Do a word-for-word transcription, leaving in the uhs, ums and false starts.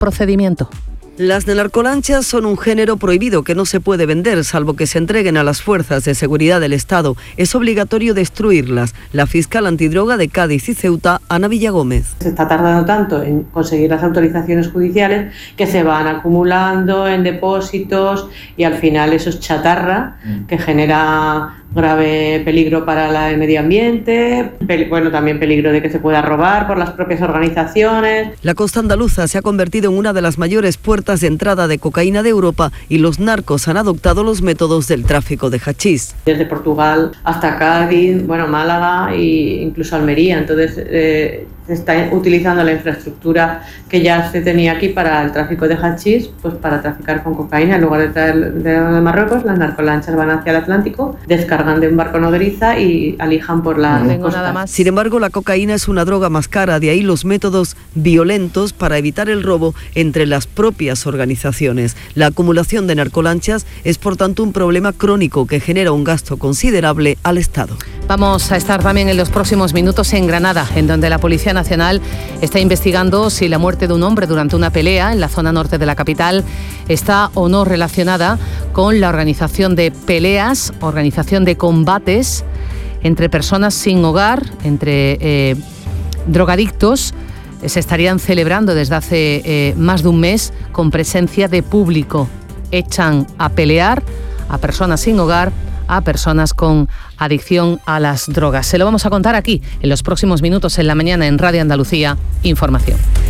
procedimiento. Las de narcolanchas son un género prohibido que no se puede vender, salvo que se entreguen a las fuerzas de seguridad del Estado. Es obligatorio destruirlas. La fiscal antidroga de Cádiz y Ceuta, Ana Villagómez. Se está tardando tanto en conseguir las autorizaciones judiciales que se van acumulando en depósitos y al final eso es chatarra que genera grave peligro para el medio ambiente, bueno, también peligro de que se pueda robar por las propias organizaciones. La costa andaluza se ha convertido en una de las mayores puertas de entrada de cocaína de Europa y los narcos han adoptado los métodos del tráfico de hachís. Desde Portugal hasta Cádiz, bueno, Málaga e incluso Almería, entonces eh, se está utilizando la infraestructura que ya se tenía aquí para el tráfico de hachís, pues para traficar con cocaína. En lugar de traer de, de Marruecos, las narcolanchas van hacia el Atlántico, descargan de un barco nodriza y alijan por la no costa. Nada más. Sin embargo, la cocaína es una droga más cara, de ahí los métodos violentos para evitar el robo entre las propias organizaciones. La acumulación de narcolanchas es, por tanto, un problema crónico que genera un gasto considerable al Estado. Vamos a estar también en los próximos minutos en Granada, en donde la Policía Nacional está investigando si la muerte de un hombre durante una pelea en la zona norte de la capital está o no relacionada con la organización de peleas, organización de combates entre personas sin hogar, entre eh, drogadictos. Se estarían celebrando desde hace eh, más de un mes con presencia de público. Echan a pelear a personas sin hogar, a personas con adicción a las drogas. Se lo vamos a contar aquí en los próximos minutos en la mañana en Radio Andalucía Información.